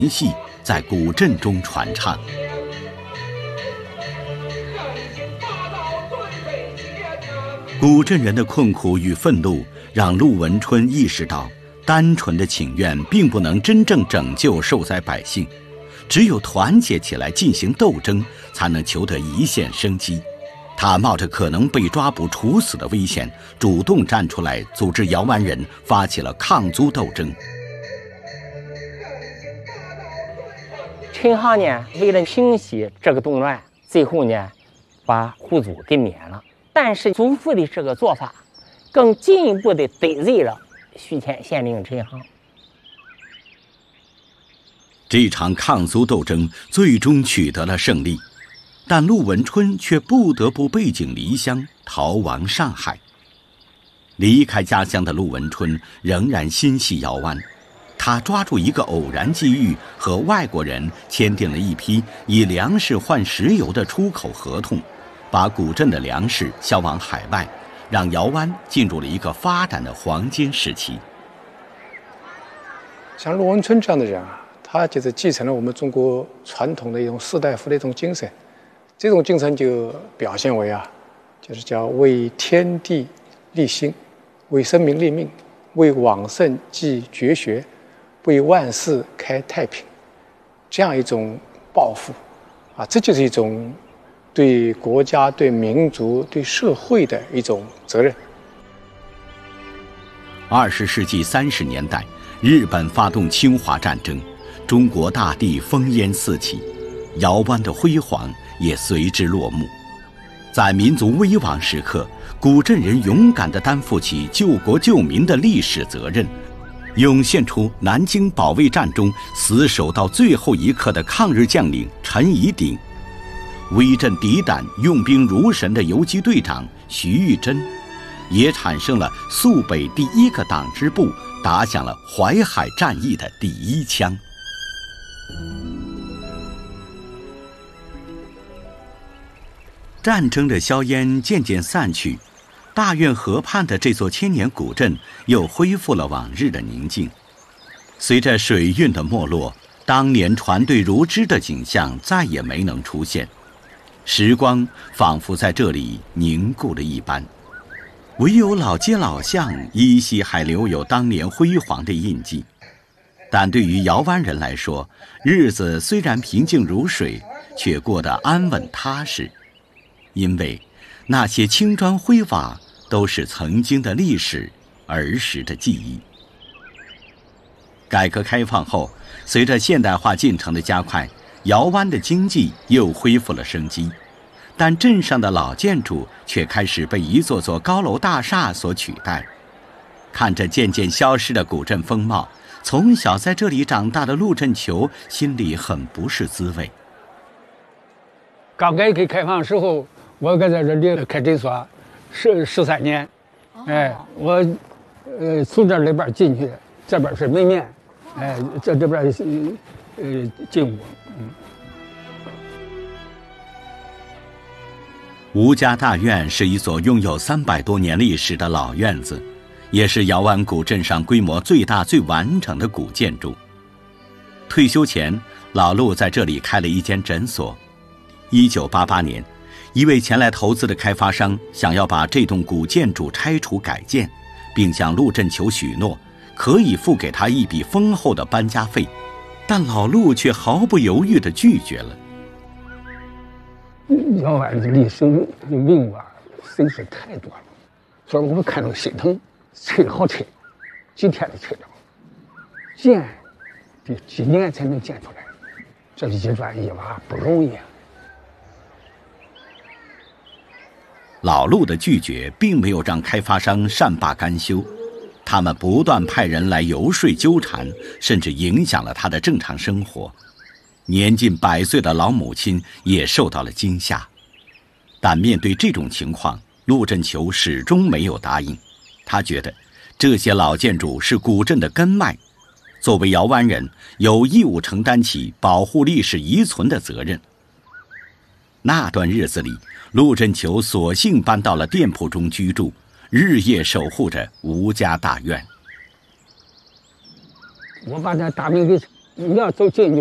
戏在古镇中传唱。古镇人的困苦与愤怒，让陆文春意识到，单纯的请愿并不能真正拯救受灾百姓，只有团结起来进行斗争，才能求得一线生机。他冒着可能被抓捕处死的危险，主动站出来组织姚湾人发起了抗租斗争。 陈航呢，为了平息这个动乱，最后呢，把户租给免了。但是租户的这个做法，更进一步的得罪了徐天县令陈航。 这场抗租斗争最终取得了胜利，但陆文春却不得不背井离乡，逃亡上海。离开家乡的陆文春仍然心系姚湾，他抓住一个偶然机遇，和外国人签订了一批以粮食换石油的出口合同，把古镇的粮食销往海外，让姚湾进入了一个发展的黄金时期。 像陆文春这样的人啊，他就是继承了我们中国传统的一种士大夫的一种精神，这种精神就表现为就是叫为天地立心，为生民立命，为往圣继绝学，为万世开太平，这样一种抱负这就是一种对国家、对民族、对社会的一种责任。 20世纪30年代，日本发动侵华战争，中国大地烽烟四起，姚湾的辉煌也随之落幕。在民族危亡时刻，古镇人勇敢地担负起救国救民的历史责任，涌现出南京保卫战中死守到最后一刻的抗日将领陈宜鼎，威震敌胆、用兵如神的游击队长徐玉珍，也产生了肃北第一个党支部打响了淮海战役的第一枪。战争的硝烟渐渐散去，大院河畔的这座千年古镇又恢复了往日的宁静。随着水运的没落，当年船队如织的景象再也没能出现，时光仿佛在这里凝固了一般，唯有老街老巷依稀还留有当年辉煌的印记。但对于姚湾人来说，日子虽然平静如水，却过得安稳踏实，因为那些青砖灰瓦都是曾经的历史，儿时的记忆。改革开放后，随着现代化进程的加快，姚湾的经济又恢复了生机，但镇上的老建筑却开始被一座座高楼大厦所取代。看着渐渐消失的古镇风貌，从小在这里长大的陆振球心里很不是滋味。 刚改革开放的时候，我搁在这里开诊所13年，我从这里边进去，这边是门面，这边进屋。 吴家大院是一所拥有300多年历史的老院子，也是姚湾古镇上规模最大最完整的古建筑。退休前，老陆在这里开了一间诊所。1988年，一位前来投资的开发商想要把这栋古建筑拆除改建，并向陆振球许诺可以付给他一笔丰厚的搬家费，但老陆却毫不犹豫地拒绝了。 姚湾的历史文物真是太多了，所以我们看着心疼，拆好拆，几天就拆了，建得几年才能建出来，这一砖一瓦不容易。 老陆的拒绝并没有让开发商善罢甘休，他们不断派人来游说纠缠，甚至影响了他的正常生活。年近100岁的老母亲也受到了惊吓，但面对这种情况，陆振球始终没有答应。他觉得这些老建筑是古镇的根脉，作为姚湾人，有义务承担起保护历史遗存的责任。那段日子里，陆振球索性搬到了店铺中居住，日夜守护着吴家大院。 我把那大门给你要走近